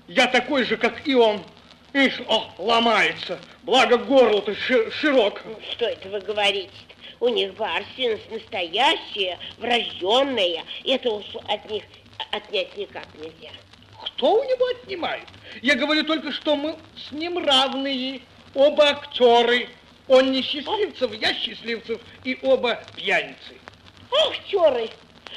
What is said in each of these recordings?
Я такой же, как и он. Ишь, ломается. Благо горло-то широк. Что это вы говорите-то? У них барственность настоящая, врожденная. Это уж от них отнять никак нельзя. Кто у него отнимает? Я говорю только, что мы с ним равные. Оба актеры. Он не счастливцев, я счастливцев. И оба пьяницы. Актеры!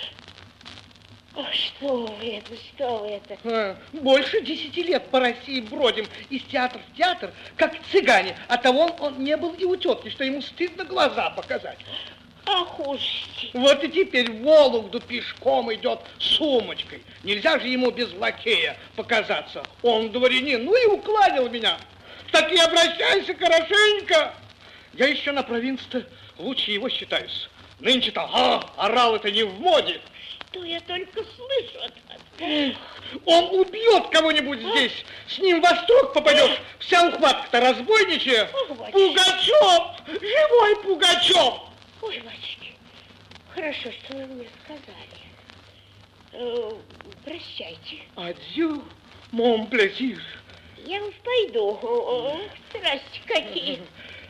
Что вы это? Больше 10 лет по России бродим из театра в театр, как цыгане. Оттого он не был и у тетки, что ему стыдно глаза показать. Ах уж. Вот и теперь в Вологду пешком идет с сумочкой. Нельзя же ему без лакея показаться. Он дворянин, ну и уклонил меня. Так и обращайся хорошенько. Я еще на провинции лучше его считаюсь. Нынче-то, орал это не в моде. Что я только слышу от вас. Он убьет кого-нибудь здесь. С ним во строк попадешь. Вся ухватка-то разбойничья. Пугачев! Живой Пугачев! Ой, батюшки, хорошо, что вы мне сказали. Прощайте. Адью, мон плезир. Я уж пойду. Страсти какие.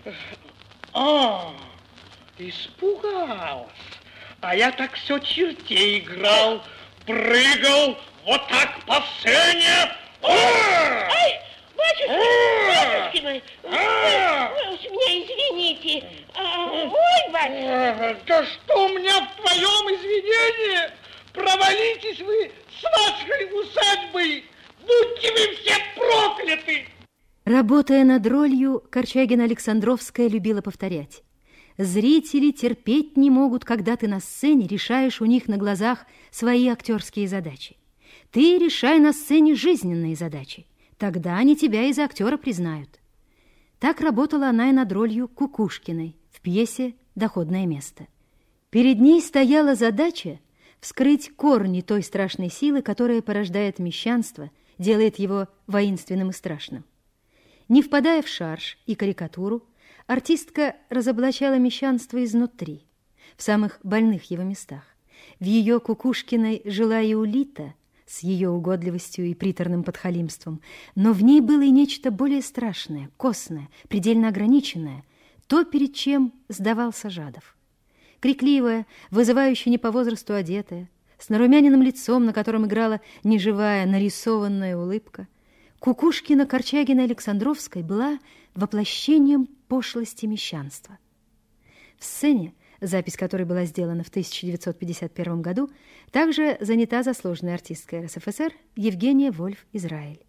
Испугалась. А я так все чертей играл, прыгал вот так по сцене. Ай, батюшки мои, вы уж меня извините. Ой, батюшки. Да что у меня в твоем извинении? Провалитесь вы с вашей усадьбой. Будьте вы все прокляты. Работая над ролью, Корчагина-Александровская любила повторять: зрители терпеть не могут, когда ты на сцене решаешь у них на глазах свои актерские задачи. Ты решай на сцене жизненные задачи. Тогда они тебя и за актера признают. Так работала она и над ролью Кукушкиной в пьесе «Доходное место». Перед ней стояла задача вскрыть корни той страшной силы, которая порождает мещанство, делает его воинственным и страшным. Не впадая в шарж и карикатуру, артистка разоблачала мещанство изнутри, в самых больных его местах. В ее Кукушкиной жила Иулита с ее угодливостью и приторным подхалимством, но в ней было и нечто более страшное, косное, предельно ограниченное, то, перед чем сдавался Жадов. Крикливая, вызывающая не по возрасту одетая, с нарумяненным лицом, на котором играла неживая, нарисованная улыбка, Кукушкина Корчагина-Александровской была воплощением пошлости мещанства. В сцене, запись которой была сделана в 1951 году, также занята заслуженная артистка РСФСР Евгения Вольф-Израиль.